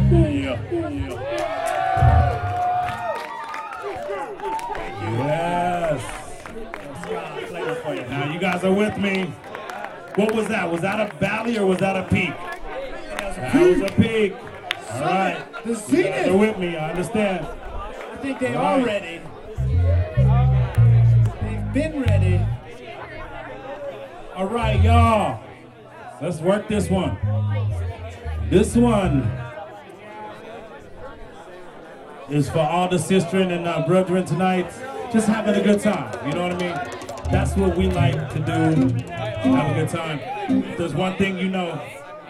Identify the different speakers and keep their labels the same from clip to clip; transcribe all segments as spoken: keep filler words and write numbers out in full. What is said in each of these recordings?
Speaker 1: Yeah. Yeah. Yes. Now you guys are with me. What was that? Was that a valley or was that a peak? That was a peak. All right.
Speaker 2: The Zenith.
Speaker 1: They're with me. I understand.
Speaker 2: I think they
Speaker 1: All
Speaker 2: are
Speaker 1: right.
Speaker 2: ready. They've been ready.
Speaker 1: All right, y'all. Let's work this one. This one is for all the sisters and uh, brethren tonight. Just having a good time. You know what I mean? That's what we like to do. Have a good time. If there's one thing you know.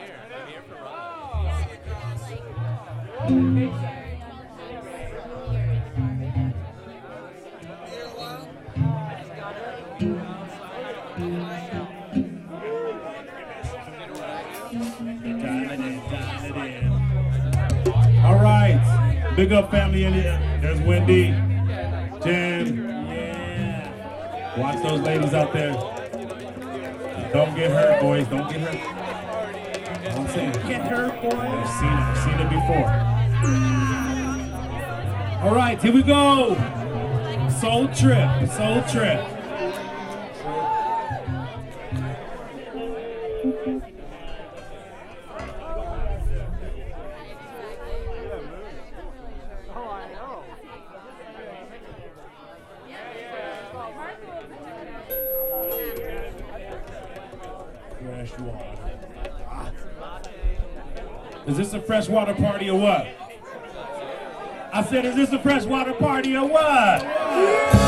Speaker 1: All right, big up family in here. There's Wendy, Jen. Yeah. Watch those ladies out there. Don't get hurt, boys. Don't get hurt. I'm saying.
Speaker 2: Get hurt, boys.
Speaker 1: I've seen it. I've seen it before. All right, here we go. Soul Trip. Soul Trip. Fresh water. Is this a freshwater party or what? I said, is this a freshwater party or what?